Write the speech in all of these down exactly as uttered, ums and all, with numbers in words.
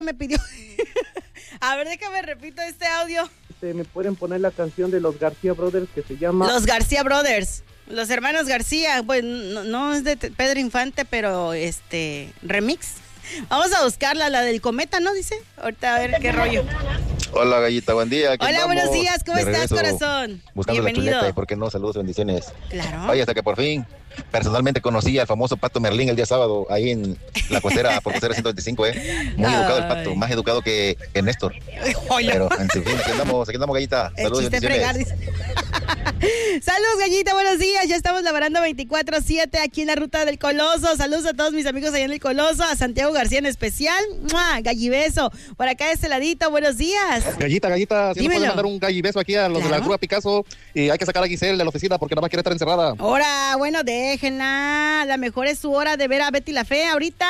me pidió. A ver, déjame repito este audio. Este, ¿Me pueden poner la canción de los García Brothers que se llama? Los García Brothers. Los hermanos García. Pues no, no es de Pedro Infante, pero este remix. Vamos a buscarla, la del cometa, ¿no? Dice. Ahorita a ver qué rollo. Hola, Gallita, buen día. Hola, vamos? buenos días. ¿Cómo De estás, regreso, corazón? Buscando Bienvenido. la chuleta, y por qué no, saludos, bendiciones. Claro. Oye, hasta que por fin, personalmente conocí al famoso Pato Merlín el día sábado, ahí en la costera, por costera ciento veinticinco, ¿eh? Muy Ay. educado el Pato, más educado que, que Néstor. Hola. Pero, en fin, aquí andamos, aquí andamos, Gallita. El Saludos, chiste bendiciones. fregar, dice. Saludos, Gallita, buenos días. Ya estamos laborando veinticuatro siete aquí en la ruta del Coloso. Saludos a todos mis amigos allá en el Coloso, a Santiago García en especial. ¡Mua! Gallibeso. Por acá de este ladito, buenos días. Gallita, Gallita, si Dímelo. nos pueden mandar un gallibeso aquí a los Claro. de la Grúa Picasso y hay que sacar a Giselle de la oficina porque nada más quiere estar encerrada. Ahora, bueno, déjenla. La mejor es su hora de ver a Betty la Fea ahorita.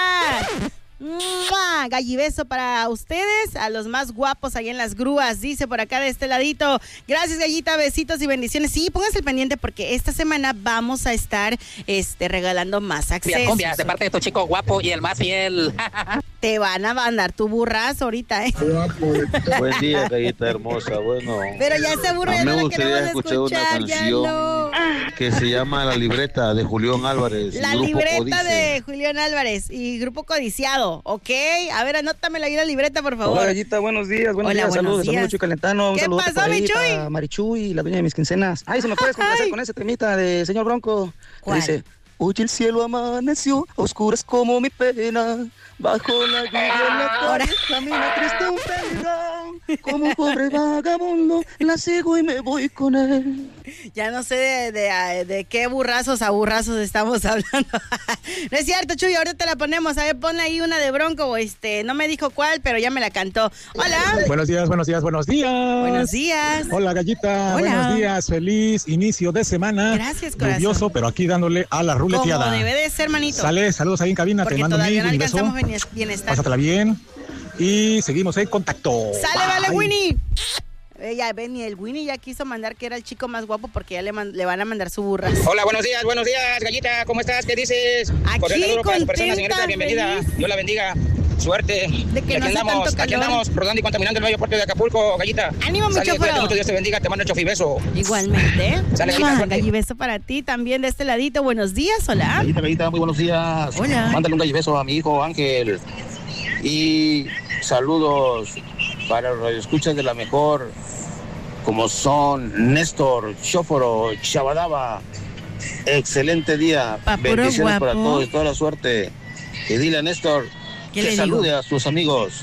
¡Mua! Gallibeso para ustedes, a los más guapos ahí en las grúas, dice por acá de este ladito. Gracias, Gallita, besitos y bendiciones. Sí, pónganse el pendiente porque esta semana vamos a estar este, regalando más accesos. Cumbias, de parte de tu chico guapo y el más fiel. Te van a mandar tu burrazo ahorita, ¿eh? Buen día, Gallita hermosa. Bueno, Pero ya ese burro a ya mí no me lo gustaría queremos escuchar escuchar, una ya canción no. que se llama La Libreta de Julián Álvarez. y La Grupo libreta Códice. de Julián Álvarez y Grupo Codiciado, ¿ok? A ver, anótamela ahí la libreta, por favor. Hola, Gallita, buenos días, buenos Hola, días, buenos saludos, días. saludos, Chuy Calentano, un ¿Qué saludote pasó, por ahí mi Chuy? para Marichuy, la dueña de mis quincenas. Ay, si me puedes complacer con ese temita de Señor Bronco. Que ¿Cuál? dice, hoy el cielo amaneció, a oscuras como mi pena, bajo la lluvia en la Ahora. calle, camina triste un pelirán, como un pobre vagabundo, la sigo y me voy con él. Ya no sé de, de, de qué burrazos a burrazos estamos hablando. No es cierto, Chuy, ahorita te la ponemos. A ver, ponle ahí una de Bronco, este, no me dijo cuál, pero ya me la cantó. Hola. Buenos días, buenos días, buenos días. Buenos días. Hola, Gallita. Hola. Buenos días. Feliz inicio de semana. Gracias, corazón. Lluvioso, pero aquí dándole a la Como ruleteada. debe de ser, manito. Sale, saludos ahí en cabina. Porque Te mando todavía mil no y beso. alcanzamos bien- bienestar. Pásatela bien. Y seguimos en contacto. Sale, vale, Bye. Winnie. Ella, ven, y el Winnie ya quiso mandar que era el chico más guapo porque ya le, man- le van a mandar su burra. Hola, buenos días, buenos días, Gallita, ¿cómo estás? ¿Qué dices? Aquí, Cordial saludo para tu persona, contenta, señorita, bienvenida. feliz. Dios la bendiga. Suerte. De que Y no aquí hace andamos, tanto aquí calor. andamos rodando y contaminando el medio puerto de Acapulco, Gallita. Ánimo, mi Sale, chofero. cuídate mucho, Dios te bendiga, te mando chofi beso. Igualmente. Sale, Mua, suerte. gallibeso para ti también de este ladito. Buenos días, hola. Gallita, Gallita, muy buenos días. Hola. Mándale un gallibeso a mi hijo Ángel. Y saludos para los escuchas de la mejor, como son Néstor, Chóforo, Chabadaba. Excelente día. Pa' puro Bendiciones para guapo. todos, toda la suerte. Y dile a Néstor ¿Qué que le salude digo? a sus amigos.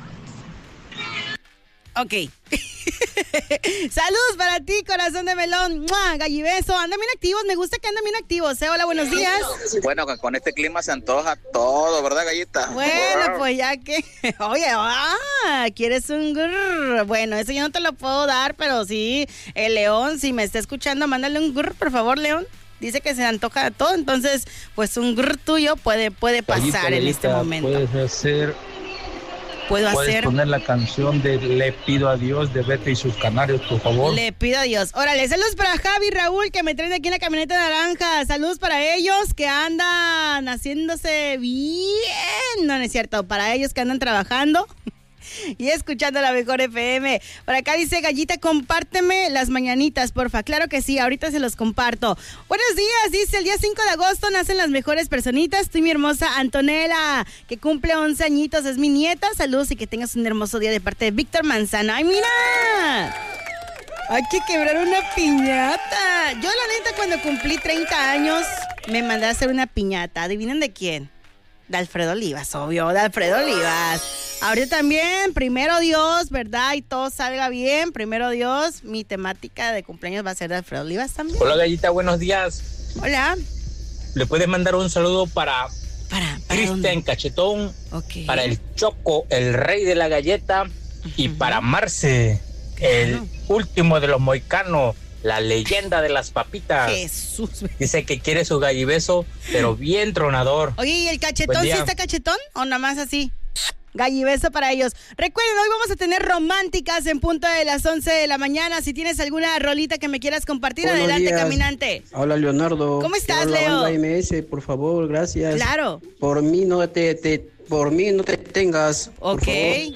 Ok. Saludos para ti, corazón de melón. ¡Mua! Gallibeso. Andan bien activos. Me gusta que andan bien activos. ¿eh? Hola, buenos días. Bueno, con este clima se antoja todo, ¿verdad, Gallita? Bueno, pues ya que... Oye, ah, ¿quieres un grrr? Bueno, eso yo no te lo puedo dar, pero sí, el León, si me está escuchando, mándale un grrr, por favor, León. Dice que se antoja todo, entonces, pues un grrr tuyo puede, puede pasar en este momento. Puedes hacer, Puedo puedes hacer... poner la canción de Le pido a Dios de Betty y sus canarios, por favor. Le pido a Dios. Órale, saludos para Javi y Raúl que me traen aquí en la camioneta naranja. Saludos para ellos que andan haciéndose bien. No, no es cierto. Para ellos que andan trabajando y escuchando la mejor F M. Por acá dice Gallita, compárteme las mañanitas, porfa. Claro que sí, ahorita se los comparto. Buenos días, dice, el día cinco de agosto nacen las mejores personitas. Estoy mi hermosa Antonella, que cumple once añitos, es mi nieta. Saludos y que tengas un hermoso día de parte de Víctor Manzana. ¡Ay, mira! Hay que quebrar una piñata. Yo, la neta, cuando cumplí treinta años, me mandé a hacer una piñata. ¿Adivinen de quién? De Alfredo Olivas, obvio, de Alfredo Olivas. Ahorita también, primero Dios, ¿verdad? Y todo salga bien, primero Dios. Mi temática de cumpleaños va a ser de Alfredo Olivas también. Hola, Gallita, buenos días. Hola. Le puedes mandar un saludo para Para, para Cristian dónde? Cachetón, Ok. para el Choco, el rey de la galleta, y para Marce, el último de los moicanos, la leyenda de las papitas. Jesús. Dice que quiere su gallibeso, pero bien tronador. Oye, ¿y el cachetón Buen sí día. está cachetón o nada más así? Gallibeso para ellos. Recuerden, hoy vamos a tener románticas en punto de las once de la mañana. Si tienes alguna rolita que me quieras compartir, Buenos adelante, días. caminante. Hola, Leonardo. ¿Cómo estás, Quiero la Leo? banda M S, por favor, gracias. Claro. Por mí, no, te, te, por mí no te tengas. por Ok. favor.